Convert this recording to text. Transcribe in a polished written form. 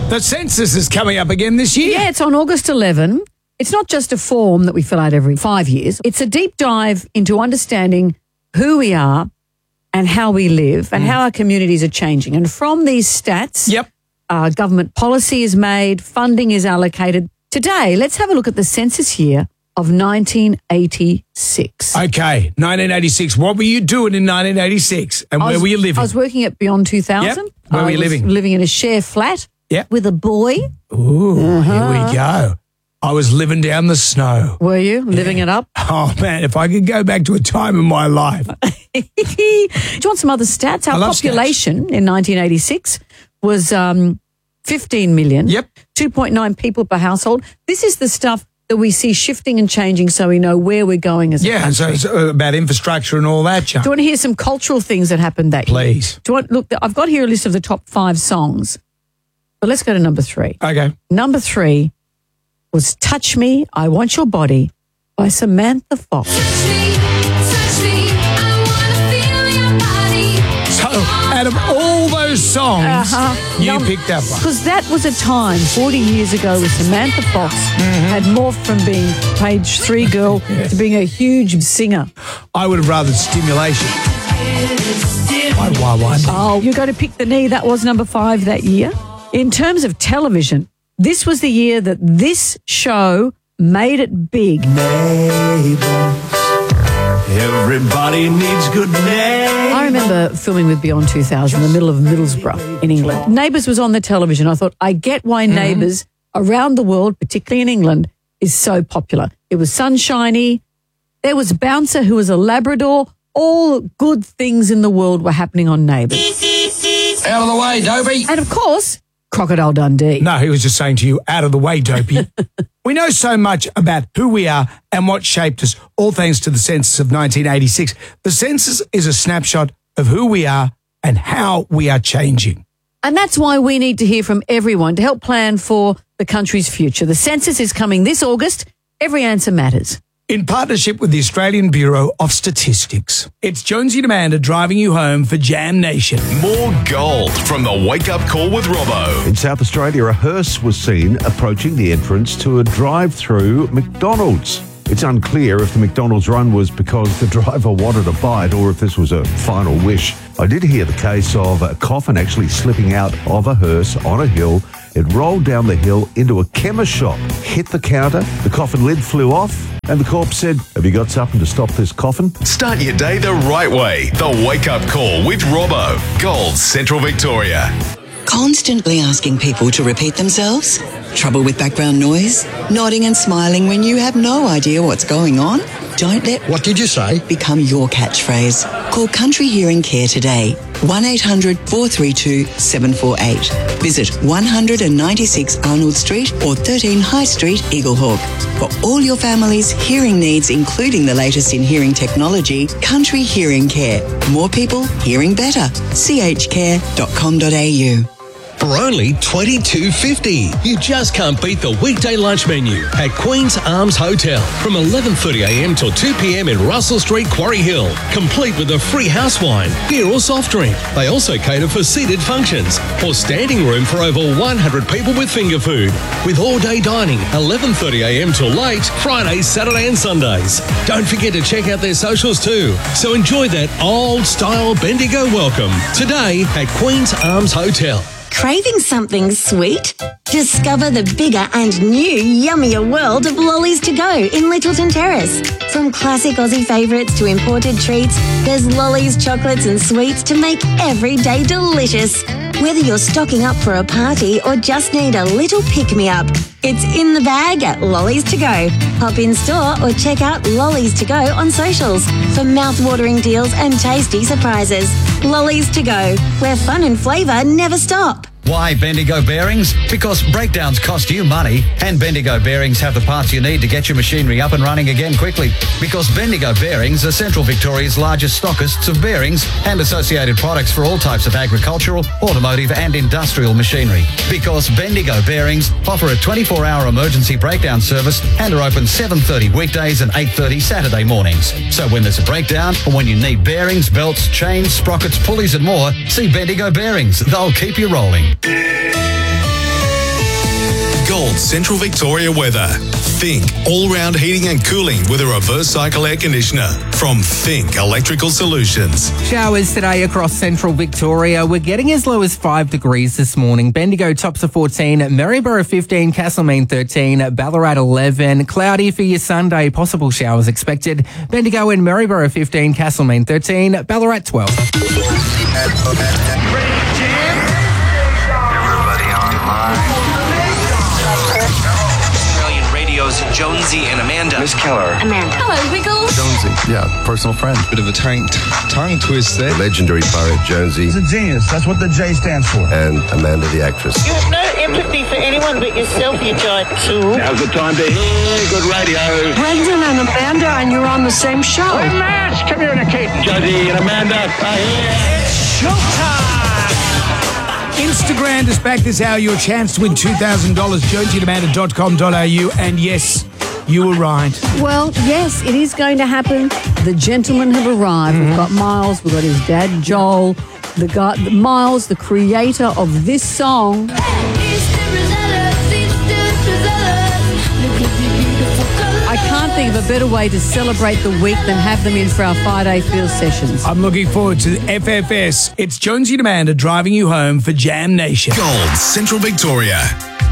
The census is coming up again this year. Yeah, it's on August 11. It's not just a form that we fill out every 5 years. It's a deep dive into understanding who we are and how we live and how our communities are changing. And from these stats, government policy is made, funding is allocated. Today, let's have a look at the census year of 1986. Okay, 1986. What were you doing in 1986 and where were you living? I was working at Beyond 2000. Yep. Where were you living? Living in a share flat with a boy. Ooh, here we go. I was living down the snow. Were you? Living it up? Oh, man, if I could go back to a time in my life. Do you want some other stats? Our population in 1986 was 15 million. Yep. 2.9 people per household. This is the stuff that we see shifting and changing so we know where we're going as a country. So it's about infrastructure and all that, Chuck. Do you want to hear some cultural things that happened that year? Please. Look, I've got here a list of the top 5 songs, but let's go to number 3. Okay. Number 3 was Touch Me, I Want Your Body by Samantha Fox. Touch me, I wanna feel your body. So, out of all those songs, you picked that one. Because that was a time, 40 years ago, where Samantha Fox had morphed from being page 3 girl to being a huge singer. I would have rather Stimulation. Why? Oh, you're going to pick the knee. That was number 5 that year. In terms of television, this was the year that this show made it big. Everybody needs good neighbors. I remember filming with Beyond 2000 in the middle of Middlesbrough in England. Neighbours was on the television. I thought, I get why Neighbours around the world, particularly in England, is so popular. It was sunshiny. There was Bouncer, who was a Labrador. All good things in the world were happening on Neighbours. Out of the way, Dopey. And of course, Crocodile Dundee. No, he was just saying to you, out of the way, Dopey. We know so much about who we are and what shaped us, all thanks to the census of 1986. The census is a snapshot of who we are and how we are changing. And that's why we need to hear from everyone to help plan for the country's future. The census is coming this August. Every answer matters. In partnership with the Australian Bureau of Statistics, it's Jonesy and Amanda driving you home for Jam Nation. More gold from the Wake Up Call with Robbo. In South Australia, a hearse was seen approaching the entrance to a drive-through McDonald's. It's unclear if the McDonald's run was because the driver wanted a bite or if this was a final wish. I did hear the case of a coffin actually slipping out of a hearse on a hill. It rolled down the hill into a chemist shop, hit the counter, the coffin lid flew off, and the corpse said, "Have you got something to stop this coffin?" Start your day the right way. The Wake Up Call with Robbo. Gold Central Victoria. Constantly asking people to repeat themselves? Trouble with background noise? Nodding and smiling when you have no idea what's going on? Don't let What did you say? become your catchphrase. Call Country Hearing Care today. 1-800-432-748. Visit 196 Arnold Street or 13 High Street, Eaglehawk. For all your family's hearing needs, including the latest in hearing technology, Country Hearing Care. More people hearing better. chcare.com.au. For only $22.50. You just can't beat the weekday lunch menu at Queen's Arms Hotel from 11:30am till 2pm in Russell Street, Quarry Hill. Complete with a free house wine, beer or soft drink. They also cater for seated functions or standing room for over 100 people with finger food. With all-day dining, 11:30am till late, Fridays, Saturday and Sundays. Don't forget to check out their socials too. So enjoy that old-style Bendigo welcome today at Queen's Arms Hotel. Craving something sweet? Discover the bigger and new yummier world of Lollies to Go in Littleton Terrace. From classic Aussie favourites to imported treats, there's Lollies chocolates and sweets to make every day delicious. Whether you're stocking up for a party or just need a little pick-me-up, it's in the bag at Lollies to Go. Hop in store or check out Lollies to Go on socials for mouth-watering deals and tasty surprises. Lollies to Go, where fun and flavour never stop. Why Bendigo Bearings? Because breakdowns cost you money, and Bendigo Bearings have the parts you need to get your machinery up and running again quickly. Because Bendigo Bearings are Central Victoria's largest stockists of bearings and associated products for all types of agricultural, automotive and industrial machinery. Because Bendigo Bearings offer a 24-hour emergency breakdown service and are open 7:30 weekdays and 8:30 Saturday mornings. So when there's a breakdown or when you need bearings, belts, chains, sprockets, pulleys and more, see Bendigo Bearings. They'll keep you rolling. Gold Central Victoria weather. Think all-round heating and cooling with a reverse cycle air conditioner from Think Electrical Solutions. Showers today across central Victoria. We're getting as low as 5 degrees this morning. Bendigo tops of 14, Maryborough 15, Castlemaine 13, Ballarat 11. Cloudy for your Sunday, possible showers expected. Bendigo and Maryborough 15, Castlemaine 13, Ballarat 12. Australian Radio's Jonesy and Amanda. Miss Keller. Amanda. Hello, Wiggles. Jonesy. Yeah, personal friend. Bit of a tongue twist there. Legendary poet Jonesy. He's a genius. That's what the J stands for. And Amanda the actress. You have no empathy for anyone but yourself, you giant tool. Now's the time to hear good radio. Brendan and Amanda, and you're on the same show. Hey, Mash, come here, Kate. Jonesy and Amanda are here. It's showtime! Instagram is back this hour. Your chance to win $2,000. JonesieAmanda.com.au. And yes, you were right. Well, yes, it is going to happen. The gentlemen have arrived. We've got Miles. We've got his dad, Joel. Miles, the creator of this song. I can't think of a better way to celebrate the week than have them in for our Friday Field sessions. I'm looking forward to FFS. It's Jonesy and Amanda driving you home for Jam Nation. Gold Central Victoria.